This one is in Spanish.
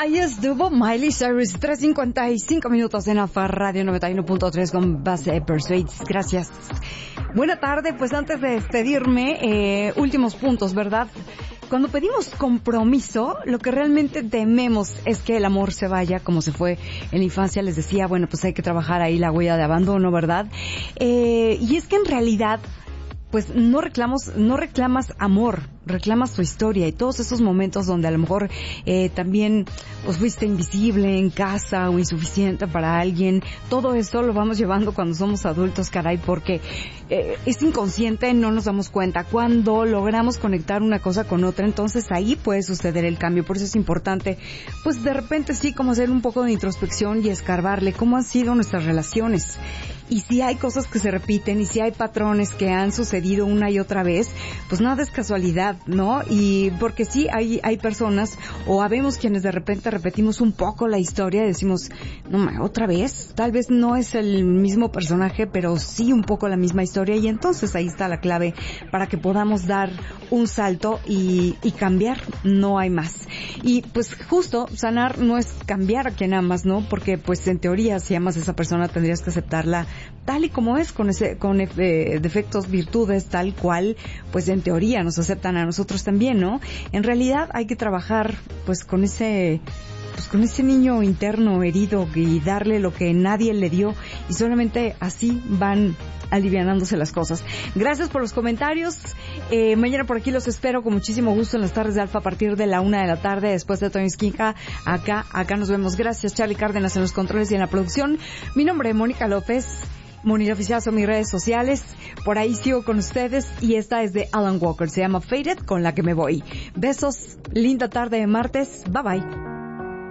Ahí estuvo Miley Cyrus, 3:55 minutos en AFA Radio 91.3 con base Persuades. Gracias. Buena tarde, pues antes de despedirme, últimos puntos, ¿verdad? Cuando pedimos compromiso, lo que realmente tememos es que el amor se vaya como se fue en la infancia. Les decía, bueno, pues hay que trabajar ahí la huella de abandono, ¿verdad? Y es que en realidad, pues no reclamas amor, reclamas tu historia y todos esos momentos donde a lo mejor también pues fuiste invisible en casa o insuficiente para alguien. Todo eso lo vamos llevando cuando somos adultos, caray, porque es inconsciente, no nos damos cuenta. Cuando logramos conectar una cosa con otra, entonces ahí puede suceder el cambio. Por eso es importante, pues de repente sí, como hacer un poco de introspección y escarbarle cómo han sido nuestras relaciones. Y si hay cosas que se repiten y si hay patrones que han sucedido una y otra vez, pues nada es casualidad, ¿no? Y porque sí hay personas o habemos quienes de repente repetimos un poco la historia y decimos, no, otra vez, tal vez no es el mismo personaje, pero sí un poco la misma historia, y entonces ahí está la clave para que podamos dar un salto y cambiar, no hay más. Y pues justo sanar no es cambiar a quien amas, ¿no? Porque pues en teoría si amas a esa persona tendrías que aceptarla tal y como es, con defectos, virtudes, tal cual, pues en teoría nos aceptan a nosotros también, ¿no? En realidad hay que trabajar pues con ese niño interno herido y darle lo que nadie le dio, y solamente así van alivianándose las cosas. Gracias por los comentarios. Mañana por aquí los espero con muchísimo gusto en las tardes de Alfa a partir de la 1:00 p.m. después de Tony Esquinca. Acá nos vemos. Gracias, Charlie Cárdenas en los controles y en la producción. Mi nombre es Mónica López. Mónica Oficial son mis redes sociales. Por ahí sigo con ustedes y esta es de Alan Walker. Se llama Faded, con la que me voy. Besos. Linda tarde de martes. Bye bye.